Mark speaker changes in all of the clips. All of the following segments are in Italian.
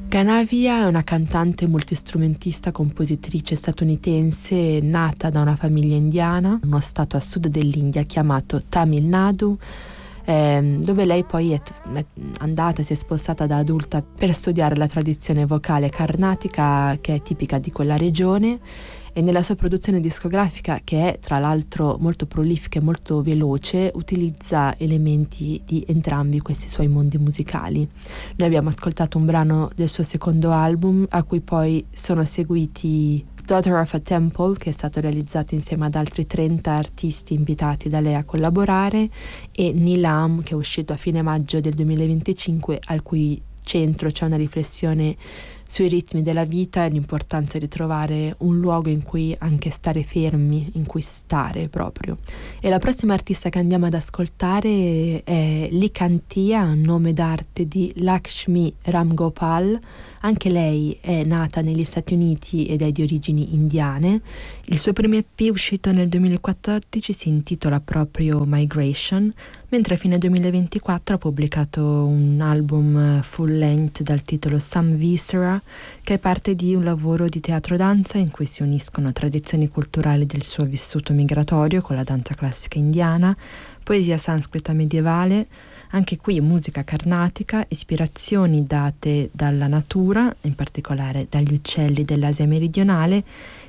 Speaker 1: Ganavia è una cantante multistrumentista compositrice statunitense nata da una famiglia indiana, in uno stato a sud dell'India chiamato Tamil Nadu, dove lei poi è andata, si è spostata da adulta per studiare la tradizione vocale carnatica che è tipica di quella regione, e nella sua produzione discografica, che è tra l'altro molto prolifica e molto veloce, utilizza elementi di entrambi questi suoi mondi musicali. Noi abbiamo ascoltato un brano del suo secondo album, a cui poi sono seguiti Daughter of a Temple, che è stato realizzato insieme ad altri 30 artisti invitati da lei a collaborare, e Nilam, che è uscito a fine maggio del 2025, al cui centro c'è una riflessione sui ritmi della vita e l'importanza di trovare un luogo in cui anche stare fermi, in cui stare proprio. E la prossima artista che andiamo ad ascoltare è Likantia, nome d'arte di Lakshmi Ramgopal. Anche lei è nata negli Stati Uniti ed è di origini indiane. Il suo primo EP, uscito nel 2014, si intitola proprio Migration, mentre a fine 2024 ha pubblicato un album full length dal titolo Some Viscera, che è parte di un lavoro di teatro-danza in cui si uniscono tradizioni culturali del suo vissuto migratorio con la danza classica indiana, poesia sanscrita medievale, anche qui musica carnatica, ispirazioni date dalla natura, in particolare dagli uccelli dell'Asia meridionale,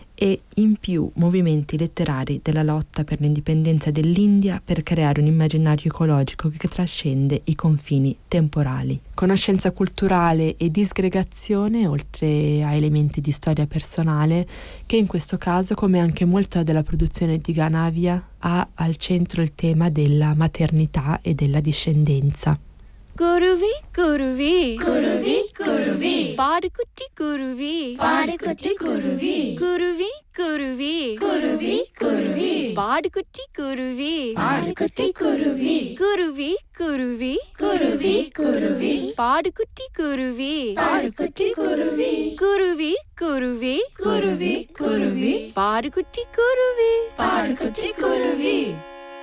Speaker 1: e in più movimenti letterari della lotta per l'indipendenza dell'India per creare un immaginario ecologico che trascende i confini temporali. Conoscenza culturale e disgregazione, oltre a elementi di storia personale, che in questo caso, come anche molta della produzione di Ganavia, ha al centro il tema della maternità e della discendenza.
Speaker 2: Kuruvi, kuruvi,
Speaker 3: kuruvi, kuruvi,
Speaker 2: Padukutti kuruvi,
Speaker 3: Padukutti kuruvi,
Speaker 2: kuruvi, kuruvi,
Speaker 3: kuruvi, kuruvi,
Speaker 2: Padukutti kuruvi,
Speaker 3: Padukutti kuruvi,
Speaker 2: kuruvi, kuruvi,
Speaker 3: kuruvi, kuruvi,
Speaker 2: Padukutti kuruvi,
Speaker 3: Padukutti kuruvi,
Speaker 2: kuruvi, kuruvi,
Speaker 3: kuruvi, kuruvi,
Speaker 2: Padukutti kuruvi,
Speaker 3: Padukutti kuruvi.